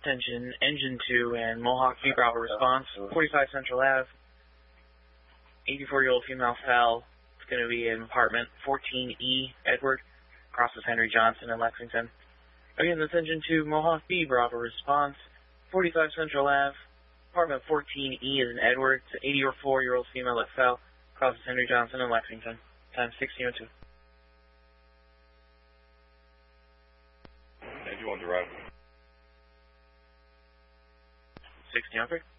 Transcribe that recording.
Attention, Engine 2 and Mohawk V Bravo response, 45 Central Ave. 84-year-old female fell. It's going to be in apartment 14E, Edward, crosses Henry Johnson in Lexington. Again, that's Engine 2, Mohawk V Bravo response, 45 Central Ave. Apartment 14E is in Edward. It's an 84-year-old female that fell, crosses Henry Johnson in Lexington. Time 16:02. And you want to drive? 16:03.